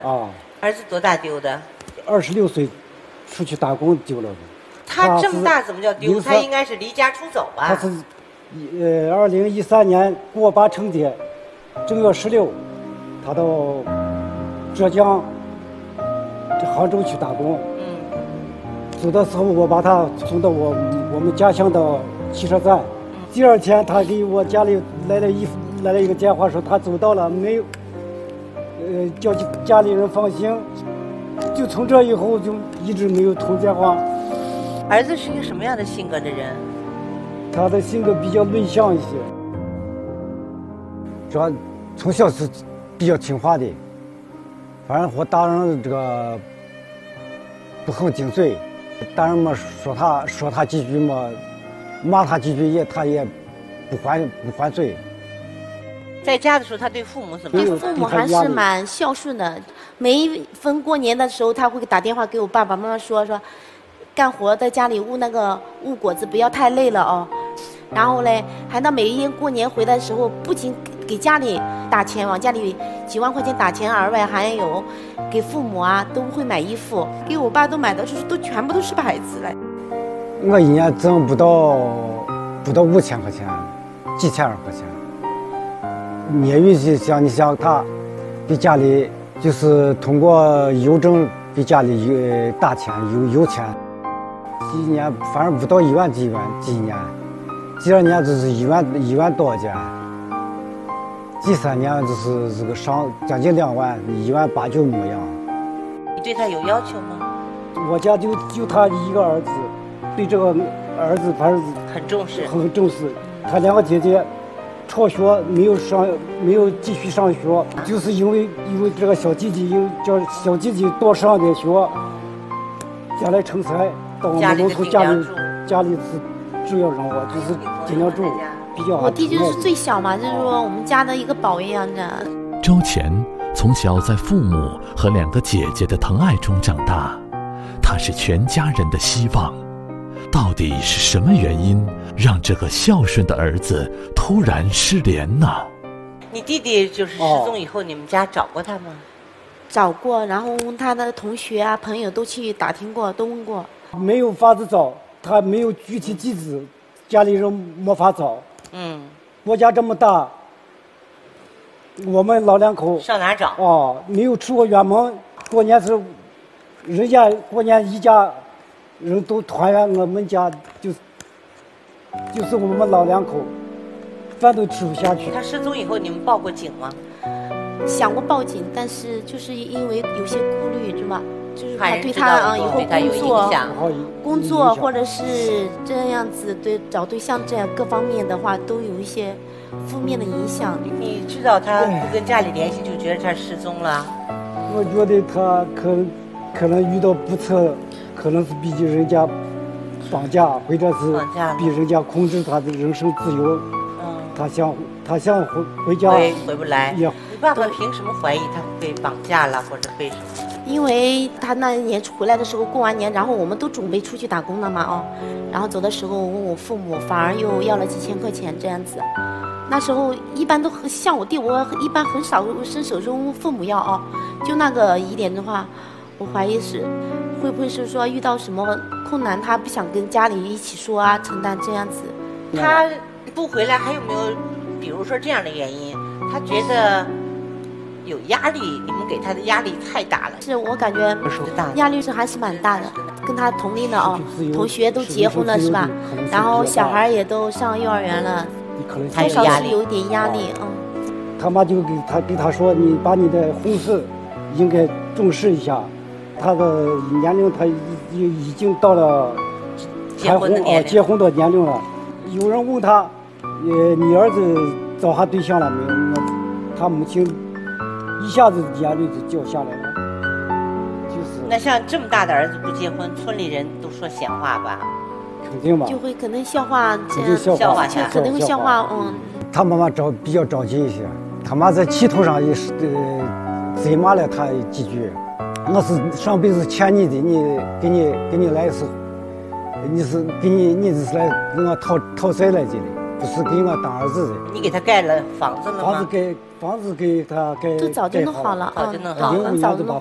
啊， 儿子多大丢的 ？26岁，出去打工丢了的。 他这么大怎么叫丢？他应该是离家出走吧？ 他是，2013年过我爸成节，正月16，他到浙江杭州去打工。走的时候，我把他送到我们家乡的汽车站。第二天，他给我家里来了一个电话，说他走到了，没有，叫家里人放心。就从这以后就一直没有通电话。 儿子是一个什么样的性格的人？ 他的性格比较内向一些，主要从小是比较听话的，反正和大人这个不很顶嘴。大人们说他几句嘛，骂他几句他也不还嘴。 在家的时候，他对父母怎么样？ 对父母还是蛮孝顺的。每一逢过年的时候，他会打电话给我爸爸妈妈说，干活在家里焐果子不要太累了哦。然后嘞，还到每一年过年回来的时候，不仅给家里打钱，往家里几万块钱打钱，而外还有给父母啊都会买衣服，给我爸都买的全部都是牌子嘞。 我一年挣不到5000块钱，几千块钱。业余你想他给家里就是通过邮政给家里打钱邮钱，第一年反正不到1万几元，第一年，第二年就是1万多块钱，第三年就是这个上将近2万，1.89万模样。 你对他有要求吗？ 我家就他一个儿子，对这个儿子反正很重视， 很重视。他2个姐姐辍学没有继续上学，就是因为这个小弟弟叫小弟弟多上点学，将来成才到我们农村家里是主要人物，就是尽量住比较好。 我弟就是最小嘛，就是说我们家的一个宝一样的。 周乾从小在父母和2个姐姐的疼爱中长大，他是全家人的希望。到底是什么原因让这个孝顺的儿子突然失联呢？ 你弟弟就是失踪以后，你们家找过他吗？ 找过，然后他的同学啊、朋友都去打听过，都问过， 没有法子找，他没有具体地址，家里人没法找。国家这么大，我们老2口上哪找？ 没有出过远门。过年时，人家过年一家人都团圆，我们家就是我们老2口，饭都吃不下去。 他失踪以后，你们报过警吗？ 想过报警，但是就是因为有些顾虑，是吧？就是怕对他以后工作或者是这样子找对象这样各方面的话，都有一些负面的影响。 你知道他不跟家里联系，就觉得他失踪了？ 我觉得他可能遇到不测，可能是被人家绑架，或者是被人家控制他的人身自由。他想回家， 回不来。你爸爸凭什么怀疑他被绑架了，或者被什么？ 因为他那一年回来的时候，过完年，然后我们都准备出去打工了嘛，然后走的时候问我父母，反而又要了几千块钱这样子。那时候一般都像我弟，我一般很少伸手问父母要就那个疑点的话，我怀疑是会不会是说遇到什么困难，他不想跟家里一起说啊，承担这样子。 他不回来还有没有比如说这样的原因？他觉得有压力，你们给他的压力太大了。 是我感觉压力是还是蛮大的，跟他同龄的同学都结婚了是吧？然后小孩也都上幼儿园了，多少是有一点压力。 他妈就给他说，你把你的婚事应该重视一下。他的年龄他已经到了结婚的年龄了。有人问他，你儿子找下对象了没有？他母亲一下子眼泪就掉下来了。就是那像这么大的儿子不结婚，村里人都说闲话吧？ 肯定吧。 就会可能笑话这样， 笑话他， 可能会笑话。 他妈妈比较着急一些，他妈在气头上也是责骂了他几句。我是上辈子欠你的，给你来一次，你是来跟我讨债来着的。 不是给我当儿子的。 你给他盖了房子了吗？ 房子给他盖， 都早就弄好了， 早就弄好了很早就弄